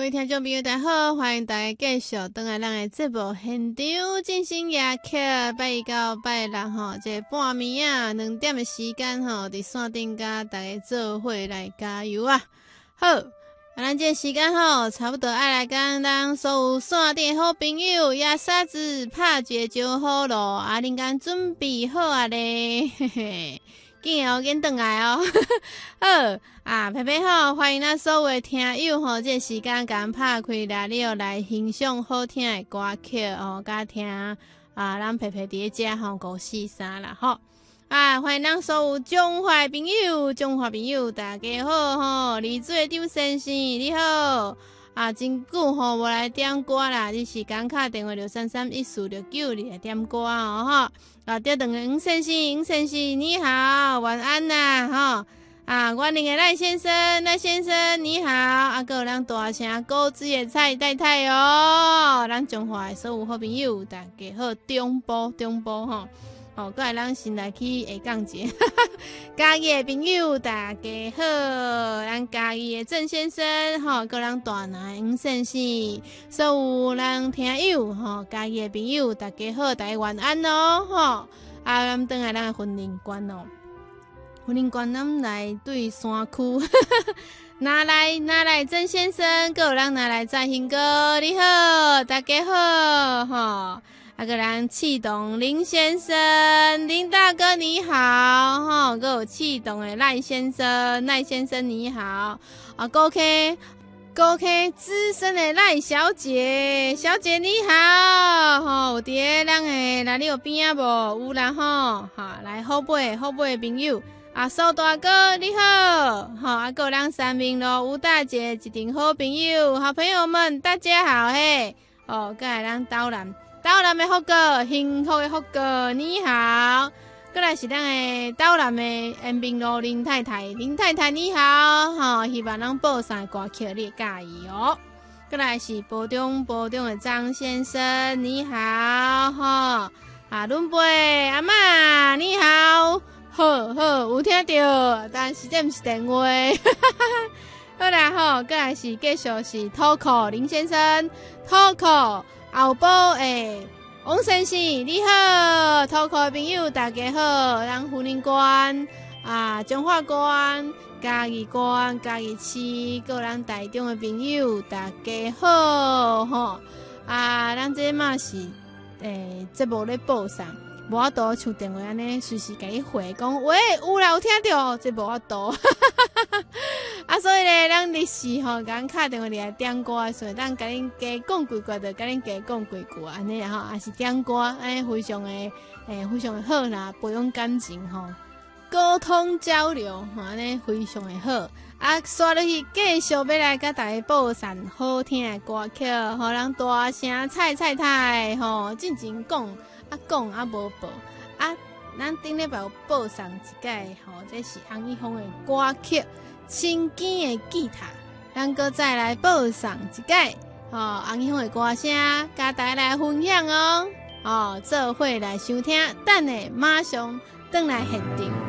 位听众朋友，大家好，欢迎大家继续回来咱的节目现场进行夜客，拜一到拜六吼，这半暝啊2点的时间吼，伫线顶甲大家做伙来加油啊！好，咱这时间吼，差不多爱来跟咱所有线顶好朋友夜沙子拍一招好咯，啊，恁敢准备好啊咧？嘿嘿。紧哦，紧转来哦！好啊，佩佩好，欢迎咱所有的听友吼，这时间甲拍开来了，来欣赏好听的歌曲哦，甲听啊，咱佩佩伫遮吼543啦吼啊，欢迎咱所有中华朋友，大家好吼，李水张先生你好。啊，真久吼无来点歌啦！你时间敲电话6331469来点歌哦吼。啊，第2个黄先生你好，晚安呐吼。啊，我另个赖先生你好，啊，还有咱大城高知的蔡太太哦，咱中华的所有好朋友大家好，中部吼。哦，过来咱先来去下讲者，嘉义的朋友大家好，咱嘉义的郑先生吼，个咱大南黄先生，所有咱听友吼，嘉义的朋友大家好，大家晚安哦吼。啊，咱等下咱的婚礼馆哦，婚礼馆咱来对山区，拿来郑先生，个咱拿来在兴哥，你好，大家好吼。啊，个人气动林先生，林大哥你好，吼，个有气动的赖先生你好，啊，高 K 资深的赖小姐你好，吼，有伫咱的哪里有边啊无？有啦吼，哈，来后背的朋友，啊，苏大哥你好，吼，啊，个咱三明路吴大姐一定好朋友，好朋友们大家好嘿，哦，个来咱刀南的福哥，幸福的福哥，你好。过来是咱的刀南的延平路林太太你好，吼，希望咱播上歌曲你介意哦。过来是波中的张先生，你好，吼，啊，伦贝阿嬷你好，好，有听到，但是这不是电话。好啦吼，过来是继续是土库林先生，土库。后埔诶，王先生你好，土库的朋友大家好，咱婚礼馆啊，彰化县、嘉义县、嘉义市，个咱台中的朋友大家好吼啊，咱这嘛是节目咧播上，无法度像电话安尼随时甲伊回讲，喂，有啦有听到，这无法度。啊，所以咧，咱历史吼，甲咱敲电话来点歌，所以咱甲恁加讲几句，就甲恁加讲几句安尼吼，也是点歌，安尼非常的好啦，培养感情吼，沟通交流吼，安尼非常的好。啊，刷落去继续要来甲大家播上好听的歌曲，互咱大声蔡太吼，进前讲啊无报啊，咱顶礼拜有播上一届吼，这是洪一峰的歌曲。青金的吉他，咱搁再来播上一届哦，洪一峰的歌声，甲大家来分享哦，做伙来收听，等下马上转来现场。